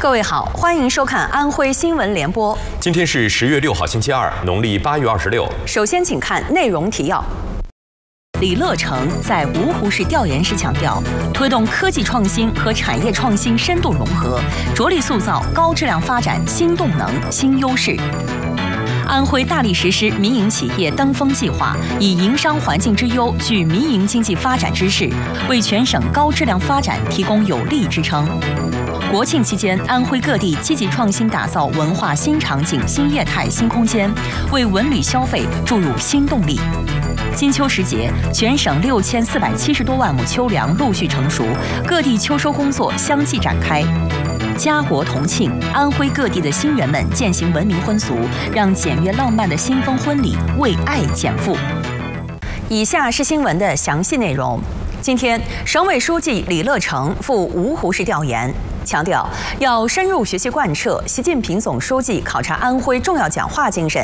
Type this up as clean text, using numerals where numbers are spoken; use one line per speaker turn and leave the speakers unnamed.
各位好，欢迎收看安徽新闻联播。
今天是10月6号，星期二，农历8月26。
首先，请看内容提要。李乐成在芜湖市调研时强调，推动科技创新和产业创新深度融合，着力塑造高质量发展新动能、新优势。安徽大力实施民营企业登峰计划，以营商环境之优聚民营经济发展之势，为全省高质量发展提供有力支撑。国庆期间，安徽各地积极创新打造文化新场景、新业态、新空间，为文旅消费注入新动力。金秋时节，全省6470多万亩秋粮陆续成熟，各地秋收工作相继展开。家国同庆，安徽各地的新人们践行文明婚俗，让简约浪漫的新婚婚礼为爱减负。以下是新闻的详细内容。今天，省委书记李乐成赴芜湖市调研，强调要深入学习贯彻习近平总书记考察安徽重要讲话精神，